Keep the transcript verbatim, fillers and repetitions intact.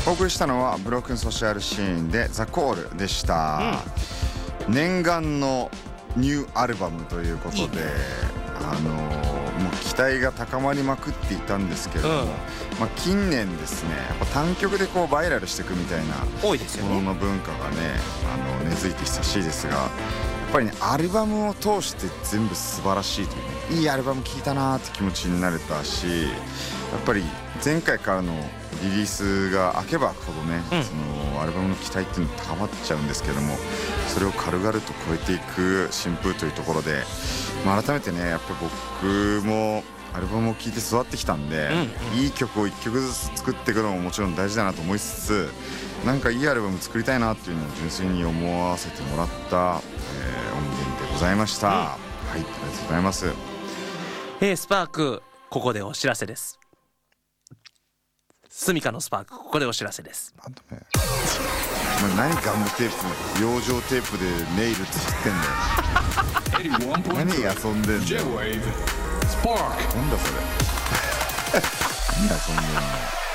お送りしたのはブロークンソシャルシーンでザコールでした、うん、念願のニューアルバムということでいい、ね、あのー、もう期待が高まりまくっていたんですけれども、うん、まあ、近年ですねやっぱ単曲でこうバイラルしていくみたいな多いですよね、 ものの文化がねあの根付いて久しいですが、やっぱりねアルバムを通して全部素晴らしいというね、いいアルバム聴いたなーって気持ちになれたし、やっぱり前回からのリリースが開けば開くほどね、うん、そのアルバムの期待っていうの高まっちゃうんですけども、それを軽々と超えていく新風というところで、まあ、改めてねやっぱ僕もアルバムを聴いて育ってきたんで、うんうん、いい曲をいっきょくずつ作っていくのももちろん大事だなと思いつつ、なんかいいアルバム作りたいなっていうのを純粋に思わせてもらった、えー、音源でございました、うん、はい、ありがとうございます。 えー、スパークここでお知らせです。スミカのスパークここでお知らせです。 なんだね、何ガムテープ養生テープでネイルつってんだよ何遊んでんだよなんだそれ何遊んでんの